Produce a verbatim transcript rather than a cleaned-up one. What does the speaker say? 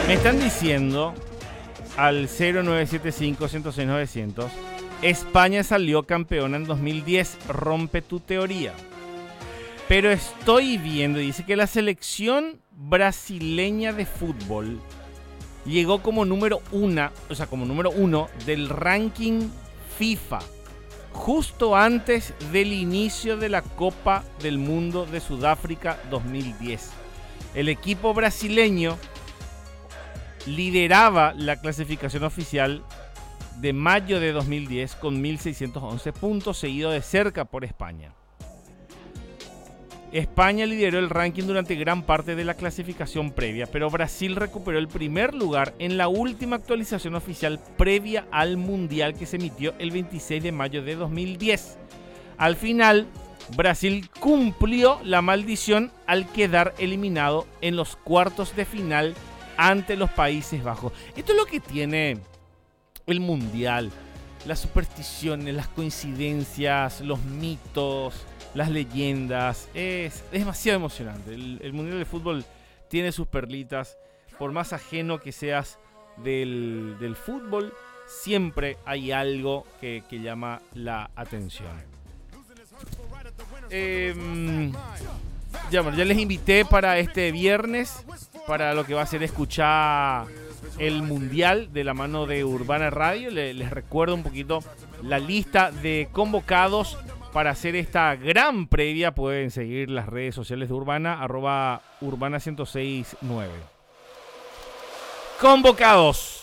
Me están diciendo al cero nueve siete cinco, uno cero seis, novecientos, España salió campeona en dos mil diez, rompe tu teoría. Pero estoy viendo, dice que la selección brasileña de fútbol llegó como número uno, o sea, como número uno del ranking FIFA, justo antes del inicio de la Copa del Mundo de Sudáfrica dos mil diez. El equipo brasileño lideraba la clasificación oficial de mayo de dos mil diez con mil seiscientos once puntos, seguido de cerca por España. España lideró el ranking durante gran parte de la clasificación previa, pero Brasil recuperó el primer lugar en la última actualización oficial previa al Mundial que se emitió el veintiséis de mayo de dos mil diez. Al final, Brasil cumplió la maldición al quedar eliminado en los cuartos de final ante los Países Bajos. Esto es lo que tiene el Mundial: las supersticiones, las coincidencias, los mitos, las leyendas. Es, es demasiado emocionante. El, el Mundial de Fútbol tiene sus perlitas. Por más ajeno que seas del, del fútbol, siempre hay algo que, que llama la atención. Eh, ya, bueno, ya les invité para este viernes, para lo que va a ser escuchar el Mundial de la mano de Urbana Radio. Les, les recuerdo un poquito la lista de convocados para hacer esta gran previa. Pueden seguir las redes sociales de Urbana, arroba Urbana ciento seis nueve. Convocados: